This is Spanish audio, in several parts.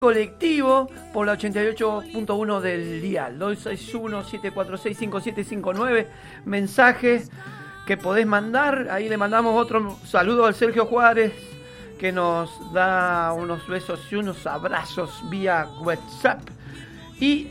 colectivo por la 88.1 del dial, 261-746-5759, mensajes que podés mandar. Ahí le mandamos otro saludo al Sergio Juárez, que nos da unos besos y unos abrazos vía WhatsApp. Y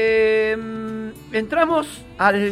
entramos al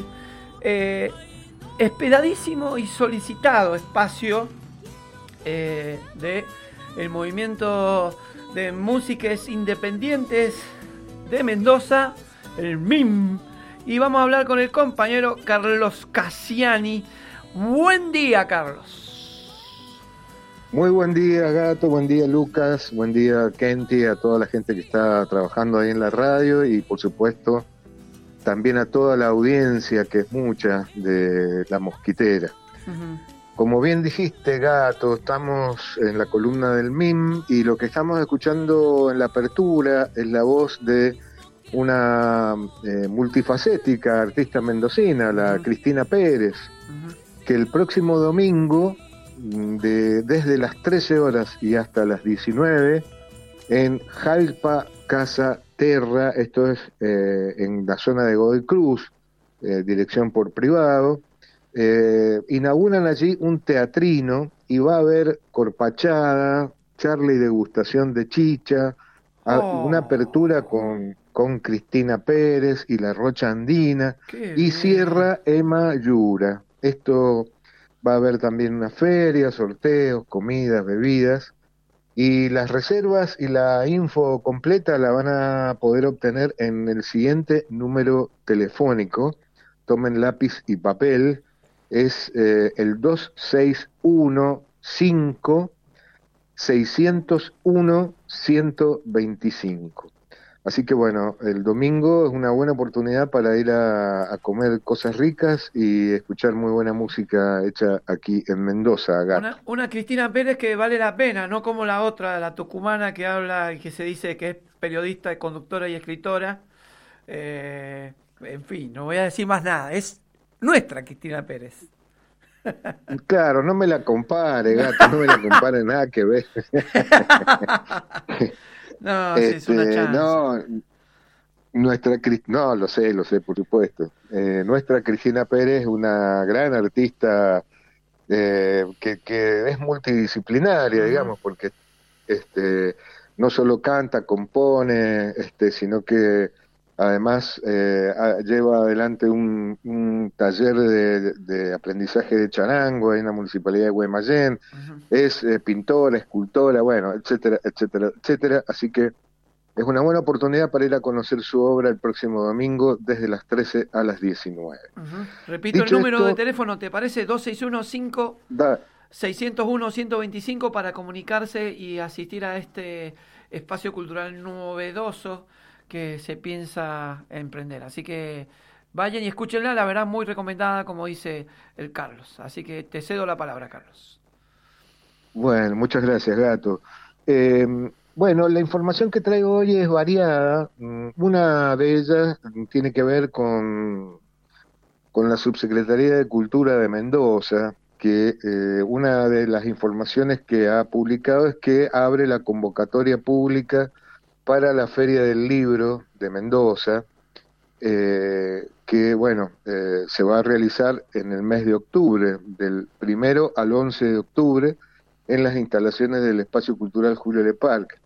esperadísimo y solicitado espacio de el movimiento de músicas independientes de Mendoza, el MIM, y vamos a hablar con el compañero Carlos Cassiani. Buen día, Carlos. Muy buen día, Gato, buen día, Lucas, buen día, Kenty, a toda la gente que está trabajando ahí en la radio y por supuesto también a toda la audiencia, que es mucha, de La Mosquitera. Uh-huh. Como bien dijiste, Gato, estamos en la columna del MIM y lo que estamos escuchando en la apertura es la voz de una multifacética artista mendocina, la Cristina Pérez, que el próximo domingo, desde las 13 horas y hasta las 19, en Jalpa Casa Terra, esto es en la zona de Godoy Cruz, dirección por privado, inauguran allí un teatrino y va a haber corpachada, charla y degustación de chicha, una apertura con Cristina Pérez y la Rocha Andina, y cierra Emma Yura. Esto va a haber también una feria, sorteos, comidas, bebidas, y las reservas y la info completa la van a poder obtener en el siguiente número telefónico. Tomen lápiz y papel. Es el 2615-601-125. Así que bueno, el domingo es una buena oportunidad para ir a comer cosas ricas y escuchar muy buena música hecha aquí en Mendoza, Gato. Una Cristina Pérez que vale la pena, no como la otra, la tucumana que habla y que se dice que es periodista, conductora y escritora. En fin, no voy a decir más nada, es nuestra Cristina Pérez. Claro, no me la compare, Gato, no me la compare, nada que ver. No, sí, es una chance. No, lo sé, por supuesto. Nuestra Cristina Pérez es una gran artista que es multidisciplinaria, digamos, porque no solo canta, compone, sino que además lleva adelante un taller de aprendizaje de charango en la municipalidad de Guaymallén. Uh-huh. Es pintora, escultora, bueno, etcétera, etcétera, etcétera. Así que es una buena oportunidad para ir a conocer su obra el próximo domingo desde las 13 a las 19. Uh-huh. Repito el número de teléfono, ¿te parece? 261-601-125 para comunicarse y asistir a este espacio cultural novedoso que se piensa emprender. Así que vayan y escúchenla, la verdad muy recomendada, como dice el Carlos. Así que te cedo la palabra, Carlos. Bueno, muchas gracias, Gato. Bueno, la información que traigo hoy es variada. Una de ellas tiene que ver con la Subsecretaría de Cultura de Mendoza, que una de las informaciones que ha publicado es que abre la convocatoria pública para la Feria del Libro de Mendoza, que bueno, se va a realizar en el mes de octubre, del 1 al 11 de octubre, en las instalaciones del Espacio Cultural Julio Le Parc.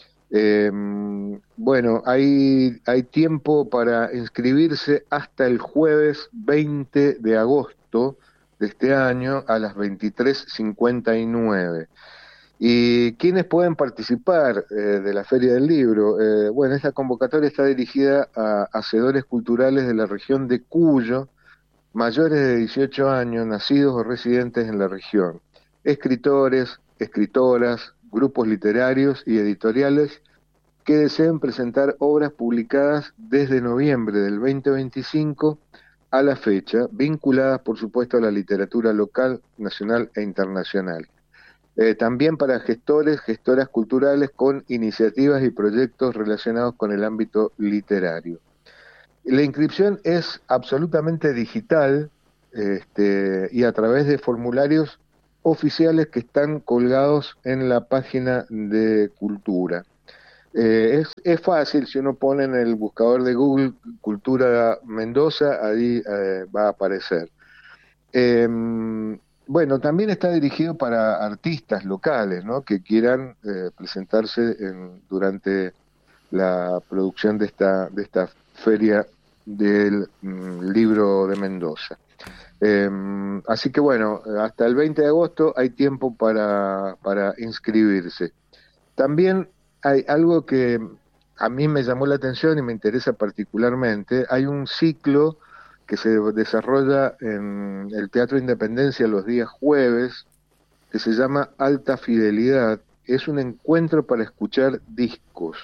Bueno, hay tiempo para inscribirse hasta el jueves 20 de agosto de este año a las 23:59. ¿Y quiénes pueden participar de la Feria del Libro? Bueno, esta convocatoria está dirigida a hacedores culturales de la región de Cuyo, mayores de 18 años, nacidos o residentes en la región, escritores, escritoras, grupos literarios y editoriales que deseen presentar obras publicadas desde noviembre del 2025 a la fecha, vinculadas por supuesto a la literatura local, nacional e internacional. También para gestores, gestoras culturales con iniciativas y proyectos relacionados con el ámbito literario. La inscripción es absolutamente digital y a través de formularios oficiales que están colgados en la página de Cultura. Es fácil, si uno pone en el buscador de Google Cultura Mendoza, ahí va a aparecer. Eh, bueno, también está dirigido para artistas locales, ¿no? Que quieran presentarse durante la producción de esta feria del libro de Mendoza. Eh, Así que bueno, hasta el 20 de agosto hay tiempo para inscribirse. También hay algo que a mí me llamó la atención y me interesa particularmente. Hay un ciclo que se desarrolla en el Teatro Independencia los días jueves, que se llama Alta Fidelidad. Es un encuentro para escuchar discos.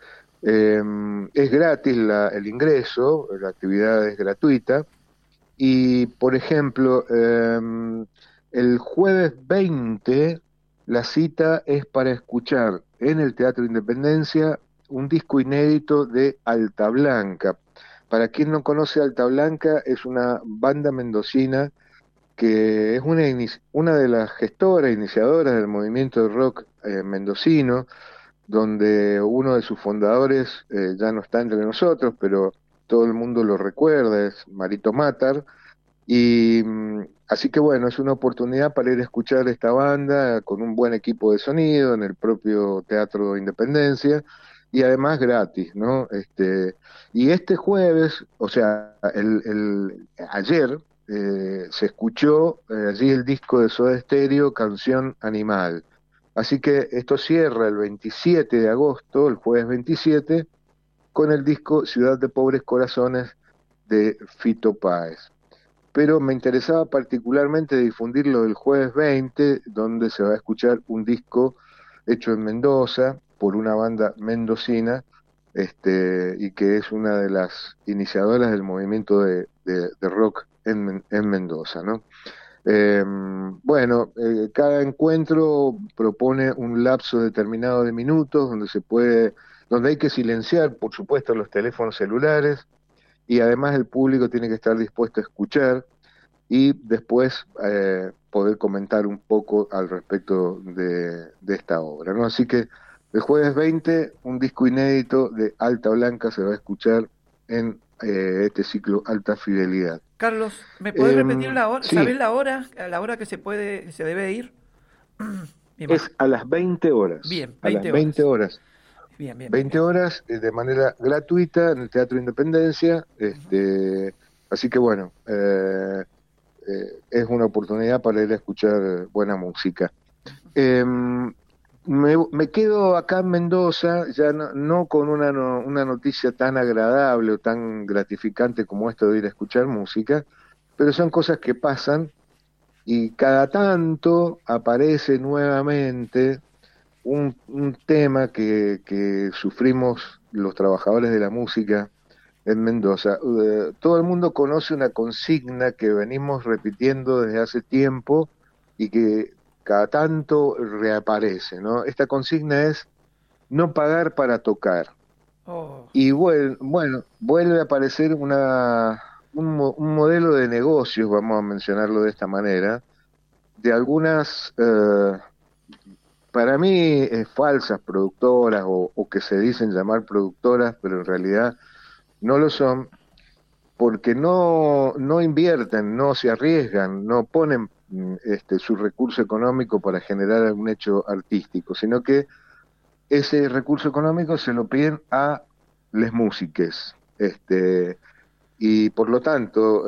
Es gratis el ingreso, la actividad es gratuita. Y, por ejemplo, el jueves 20 la cita es para escuchar en el Teatro Independencia un disco inédito de Alta Blanca. Para quien no conoce Alta Blanca, es una banda mendocina que es una de las gestoras, iniciadoras del movimiento de rock mendocino, donde uno de sus fundadores ya no está entre nosotros, pero todo el mundo lo recuerda, es Marito Matar. Y así que bueno, es una oportunidad para ir a escuchar esta banda con un buen equipo de sonido en el propio Teatro Independencia y además gratis, ¿no? Y este jueves, o sea, ayer se escuchó allí el disco de Soda Stereo, Canción Animal. Así que esto cierra el 27 de agosto, el jueves 27, con el disco Ciudad de Pobres Corazones de Fito Páez, pero me interesaba particularmente difundirlo el jueves 20, donde se va a escuchar un disco hecho en Mendoza por una banda mendocina, y que es una de las iniciadoras del movimiento de rock en Mendoza, ¿no? Bueno, cada encuentro propone un lapso determinado de minutos donde hay que silenciar, por supuesto, los teléfonos celulares, y además el público tiene que estar dispuesto a escuchar y después poder comentar un poco al respecto de esta obra, ¿no? Así que el jueves 20, un disco inédito de Alta Blanca se va a escuchar en este ciclo Alta Fidelidad. Carlos, ¿me podés repetir la hora? Sí, ¿Sabés la hora? ¿A la hora que se debe ir? Bien, es a las 20 horas, bien, a las 20 20 horas. horas. Bien, bien, bien, 20 bien. horas de manera gratuita en el Teatro Independencia, así que bueno, es una oportunidad para ir a escuchar buena música. Eh, me quedo acá en Mendoza, ya no con una noticia tan agradable o tan gratificante como esto de ir a escuchar música, pero son cosas que pasan y cada tanto aparece nuevamente un tema que sufrimos los trabajadores de la música en Mendoza. Todo el mundo conoce una consigna que venimos repitiendo desde hace tiempo y que cada tanto reaparece, ¿no? Esta consigna es no pagar para tocar. Oh, Y bueno, vuelve a aparecer un modelo de negocios, vamos a mencionarlo de esta manera, de algunas, para mí, falsas productoras o que se dicen llamar productoras, pero en realidad no lo son, porque no invierten, no se arriesgan, no ponen su recurso económico para generar algún hecho artístico, sino que ese recurso económico se lo piden a les músiques. Y por lo tanto,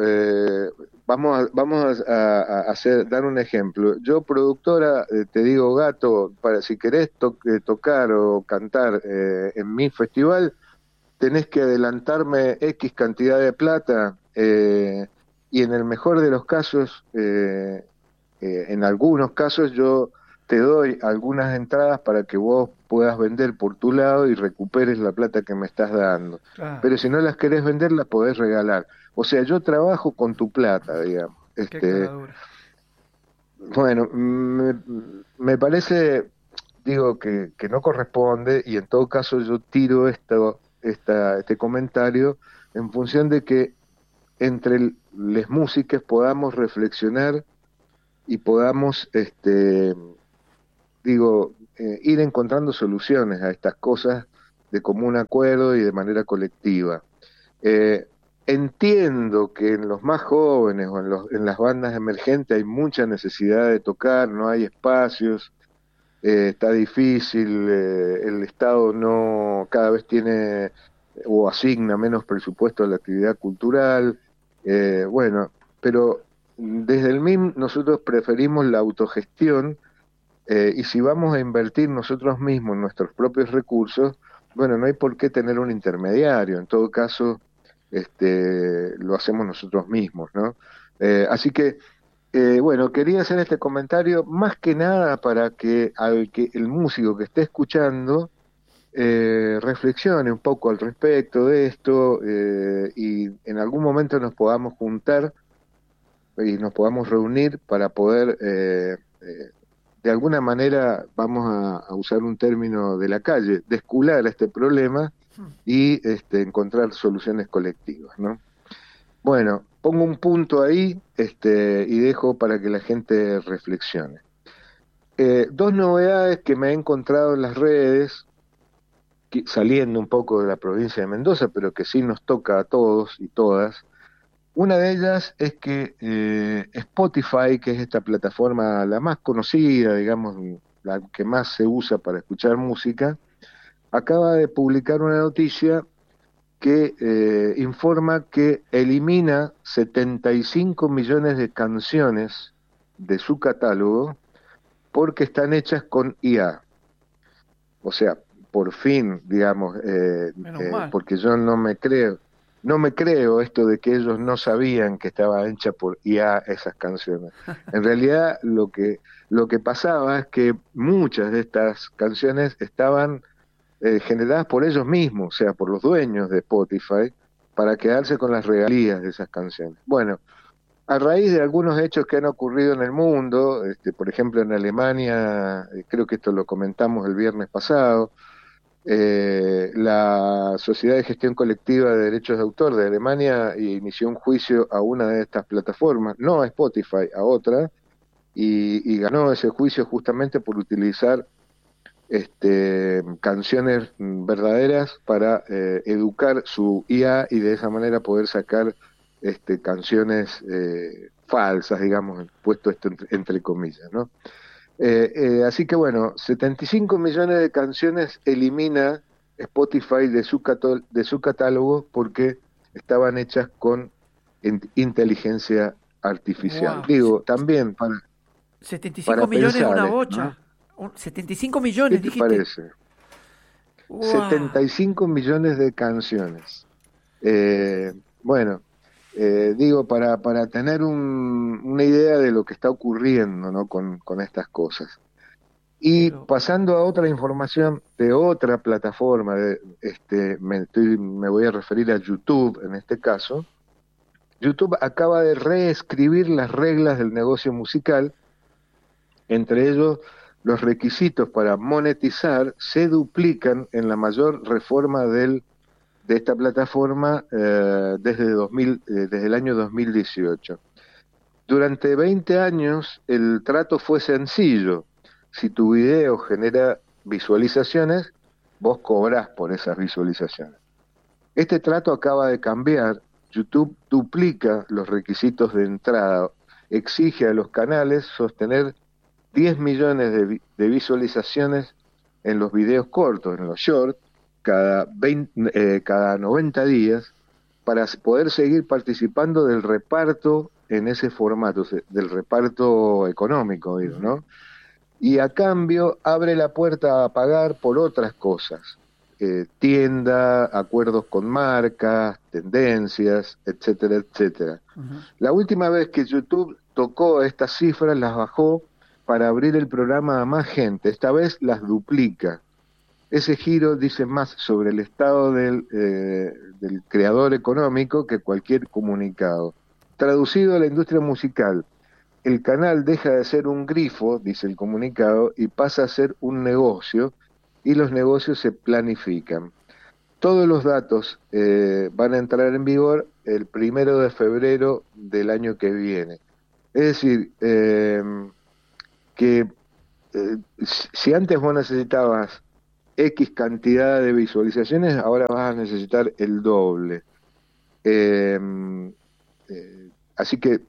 dar un ejemplo. Yo, productora, te digo, Gato, para si querés tocar o cantar en mi festival, tenés que adelantarme X cantidad de plata, y en el mejor de los casos, en algunos casos yo te doy algunas entradas para que vos puedas vender por tu lado y recuperes la plata que me estás dando. claro, Pero si no las querés vender, las podés regalar. O sea, yo trabajo con tu plata, digamos. qué caradura. Bueno, me parece, digo, que no corresponde, y en todo caso yo tiro este comentario en función de que entre las músicas podamos reflexionar y podamos, ir encontrando soluciones a estas cosas de común acuerdo y de manera colectiva. Eh, Entiendo que en los más jóvenes o en las bandas emergentes hay mucha necesidad de tocar, no hay espacios, está difícil, el Estado no cada vez tiene o asigna menos presupuesto a la actividad cultural, bueno, pero desde el MIM nosotros preferimos la autogestión, y si vamos a invertir nosotros mismos nuestros propios recursos, bueno, no hay por qué tener un intermediario, en todo caso, lo hacemos nosotros mismos, ¿no? Así que, bueno, quería hacer este comentario más que nada para que el músico que esté escuchando reflexione un poco al respecto de esto, y en algún momento nos podamos juntar y nos podamos reunir para poder, de alguna manera, vamos a usar un término de la calle, descular este problema y encontrar soluciones colectivas, ¿no? Bueno, pongo un punto ahí, y dejo para que la gente reflexione. Dos novedades que me he encontrado en las redes, saliendo un poco de la provincia de Mendoza, pero que sí nos toca a todos y todas. Una de ellas es que Spotify, que es esta plataforma la más conocida, digamos, la que más se usa para escuchar música, acaba de publicar una noticia que informa que elimina 75 millones de canciones de su catálogo porque están hechas con IA. O sea, por fin, digamos, Menos mal. porque yo no me creo esto de que ellos no sabían que estaba hecha por IA esas canciones. En realidad, lo que pasaba es que muchas de estas canciones estaban generadas por ellos mismos, o sea, por los dueños de Spotify, para quedarse con las regalías de esas canciones. Bueno, a raíz de algunos hechos que han ocurrido en el mundo, por ejemplo en Alemania, creo que esto lo comentamos el viernes pasado, la Sociedad de Gestión Colectiva de Derechos de Autor de Alemania inició un juicio a una de estas plataformas, no a Spotify, a otra, y ganó ese juicio justamente por utilizar canciones verdaderas para educar su IA y de esa manera poder sacar canciones falsas, digamos, puesto esto entre comillas, ¿no? Así que bueno, 75 millones de canciones elimina Spotify de su catálogo porque estaban hechas con inteligencia artificial. Wow. Digo, también 75 para millones es pensar una esto, ¿no? bocha. 75 ¿Qué millones, te dijiste. parece? Wow. 75 millones de canciones. Eh, bueno, digo, para tener una idea de lo que está ocurriendo, ¿no? con estas cosas. Qué Y loco. pasando a otra información de otra plataforma, me voy a referir a YouTube en este caso. YouTube acaba de reescribir las reglas del negocio musical, entre ellos los requisitos para monetizar se duplican en la mayor reforma de esta plataforma desde el año 2018. Durante 20 años el trato fue sencillo. Si tu video genera visualizaciones, vos cobrás por esas visualizaciones. Este trato acaba de cambiar. YouTube duplica los requisitos de entrada, exige a los canales sostener 10 millones de visualizaciones en los videos cortos, en los shorts, cada 90 días, para poder seguir participando del reparto en ese formato, del reparto económico, digo, Ujú. ¿no? Y a cambio abre la puerta a pagar por otras cosas, tienda, acuerdos con marcas, tendencias, etcétera, etcétera. Ujú. La última vez que YouTube tocó estas cifras, las bajó para abrir el programa a más gente, esta vez las duplica. Ese giro dice más sobre el estado del creador económico que cualquier comunicado. Traducido a la industria musical, el canal deja de ser un grifo, dice el comunicado, y pasa a ser un negocio, y los negocios se planifican. Todos los datos van a entrar en vigor el 1 de febrero del año que viene. Es decir, que si antes vos necesitabas X cantidad de visualizaciones, ahora vas a necesitar el doble. Eh, Así que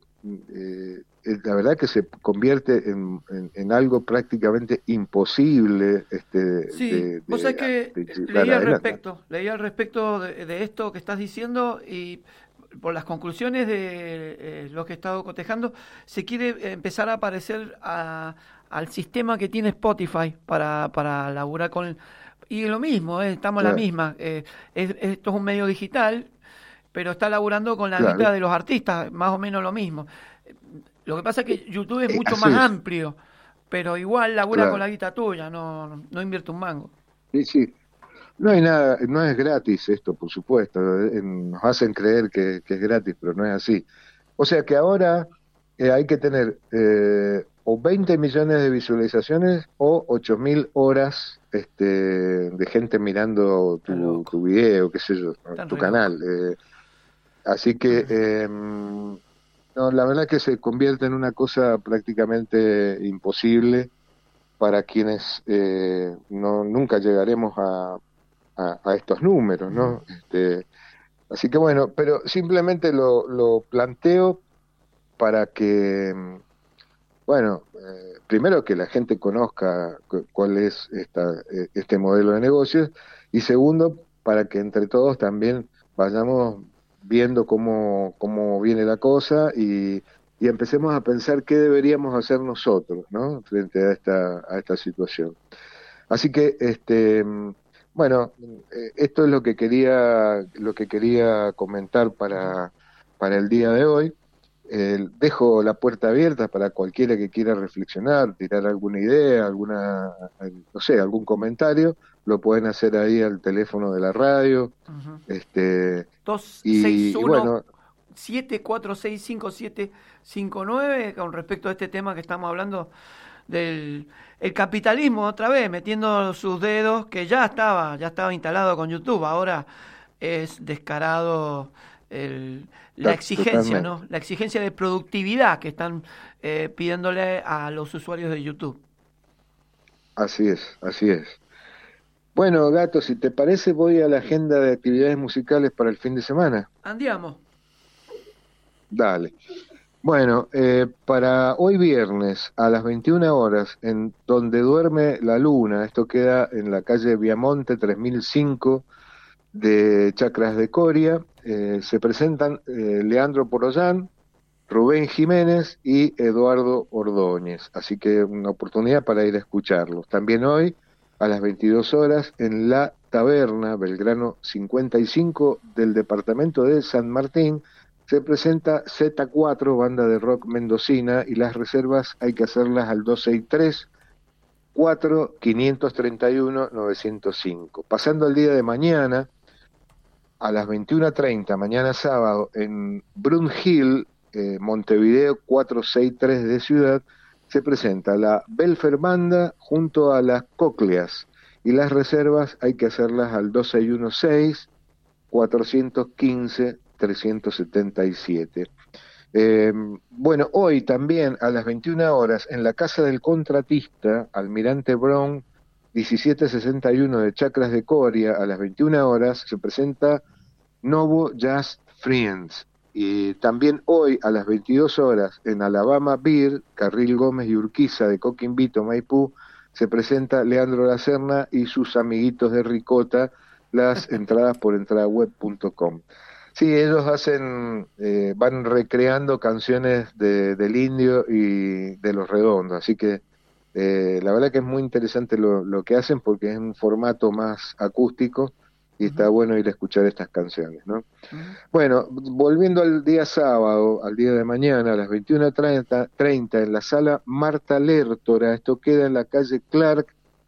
la verdad que se convierte en algo prácticamente imposible Sí, vos sabés que de llevar adelante. leí al respecto de esto que estás diciendo y por las conclusiones de lo que he estado cotejando, se quiere empezar a parecer al sistema que tiene Spotify para laburar con... Y lo mismo, estamos en la Claro, misma. Esto es un medio digital, pero está laburando con la claro, guita de los artistas, más o menos lo mismo. Lo que pasa es que YouTube es mucho así más es, amplio, pero igual labura con claro. la guita tuya, no invierte un mango. Sí, sí. No hay nada, no es gratis esto, por supuesto. Nos hacen creer que es gratis, pero no es así. O sea que ahora hay que tener o 20 millones de visualizaciones o 8.000 horas de gente mirando Está loco, tu video, qué sé yo, ¿no? están Tu re loco. canal. Así que no, la verdad que se convierte en una cosa prácticamente imposible para quienes no, nunca llegaremos a estos números, Ujú. ¿no? Así que bueno, pero simplemente lo planteo para que, bueno, primero que la gente conozca cuál es este modelo de negocios y segundo, para que entre todos también vayamos viendo cómo viene la cosa y empecemos a pensar qué deberíamos hacer nosotros, ¿no? Frente a esta situación. Así que, bueno, esto es lo que quería comentar para el día de hoy. Dejo la puerta abierta para cualquiera que quiera reflexionar, tirar alguna idea, no sé, algún comentario, lo pueden hacer ahí al teléfono de la radio, Ujú. este, y 261 bueno, 7465759 con respecto a este tema que estamos hablando del el capitalismo otra vez metiendo sus dedos que ya estaba instalado con YouTube, ahora es descarado la exigencia, totalmente, ¿no? La exigencia de productividad que están pidiéndole a los usuarios de YouTube. así es, así es. Bueno, Gato, si te parece, voy a la agenda de actividades musicales para el fin de semana. Andiamo. Dale. Bueno, para hoy viernes a las 21 horas, en Donde Duerme la Luna, esto queda en la calle Viamonte 3005 de Chacras de Coria, se presentan Leandro Porollán, Rubén Jiménez y Eduardo Ordóñez, así que una oportunidad para ir a escucharlos. También hoy a las 22 horas en La Taberna, Belgrano 55 del departamento de San Martín, se presenta Z4, banda de rock mendocina, y las reservas hay que hacerlas al 263 4 531 905. Pasando al día de mañana, a las 21:30, mañana sábado, en Brun Hill, Montevideo 463 de Ciudad, se presenta la Belfer Banda junto a las Cócleas. Y las reservas hay que hacerlas al 2616 415 377. Bueno, hoy también a las 21 horas en la Casa del Contratista, Almirante Brown 1761 de Chacras de Coria, a las 21 horas se presenta Novo Jazz Friends. Y también hoy a las 22 horas en Alabama Beer, Carril Gómez y Urquiza de Coquimbito, Maipú, se presenta Leandro Lacerna y sus amiguitos de Ricota, las entradas por entradaweb.com. Sí, ellos van recreando canciones del Indio y de Los Redondos, así que la verdad que es muy interesante lo que hacen porque es un formato más acústico y está Ujú, bueno ir a escuchar estas canciones, ¿no? ujú. Bueno, volviendo al día sábado, al día de mañana, a las 21:30 en la sala Marta Lertora, esto queda en la calle Clark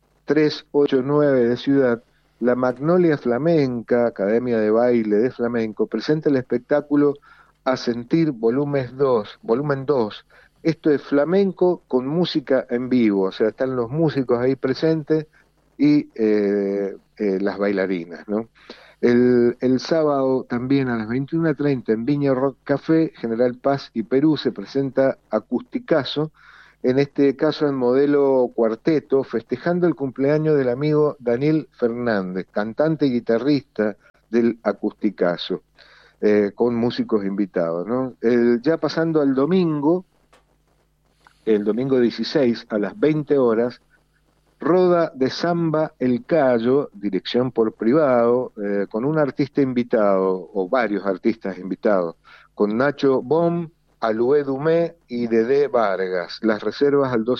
389 de Ciudad, la Magnolia Flamenca, Academia de Baile de Flamenco, presenta el espectáculo A Sentir volumen 2. Esto es flamenco con música en vivo, o sea, están los músicos ahí presentes y las bailarinas, ¿no? El sábado también a las 21:30 en Viña Rock Café, General Paz y Perú se presenta Acusticazo en este caso en modelo cuarteto, festejando el cumpleaños del amigo Daniel Fernández, cantante y guitarrista del Acusticazo, con músicos invitados, ¿no? Ya pasando al domingo, el domingo 16 a las 20 horas, Roda de Samba El Cayo, dirección por privado, con un artista invitado, o varios artistas invitados, con Nacho Bom, Alué Dumé y Dedé Vargas. Las reservas al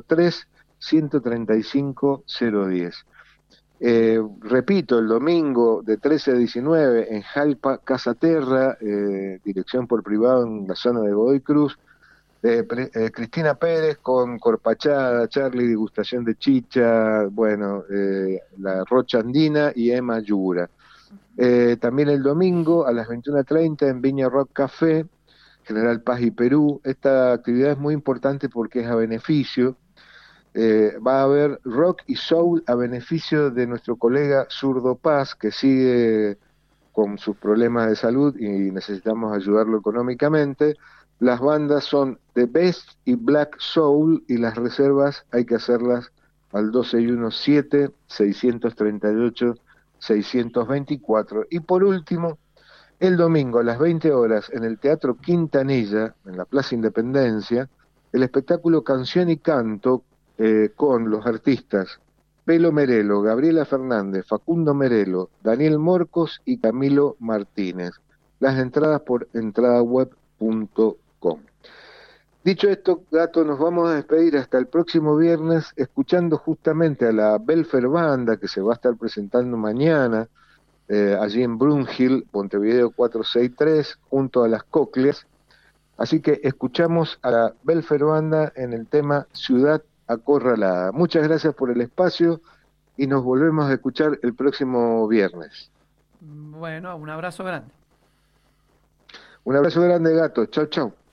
261-3-135-010. Repito, el domingo de 13 a 19 en Jalpa, Casa Terra, dirección por privado en la zona de Godoy Cruz, Cristina Pérez con Corpachada, Charlie, Degustación de Chicha, bueno, la Rocha Andina y Emma Yura. También el domingo a las 21:30 en Viña Rock Café, General Paz y Perú. Esta actividad es muy importante porque es a beneficio. Va a haber rock y soul a beneficio de nuestro colega Zurdo Paz, que sigue con sus problemas de salud y necesitamos ayudarlo económicamente. Las bandas son The Best y Black Soul y las reservas hay que hacerlas al 261-7-638-624. Y por último, el domingo a las 20 horas en el Teatro Quintanilla, en la Plaza Independencia, el espectáculo Canción y Canto con los artistas Pelo Merelo, Gabriela Fernández, Facundo Merelo, Daniel Morcos y Camilo Martínez. Las entradas por entradaweb.com. Dicho esto, Gato, nos vamos a despedir hasta el próximo viernes escuchando justamente a la Belfer Banda que se va a estar presentando mañana allí en Brunhill, Montevideo 463, junto a las Cócleas. Así que escuchamos a la Belfer Banda en el tema Ciudad Acorralada. Muchas gracias por el espacio y nos volvemos a escuchar el próximo viernes. Bueno, un abrazo grande. Un abrazo grande, Gato. Chau, chau.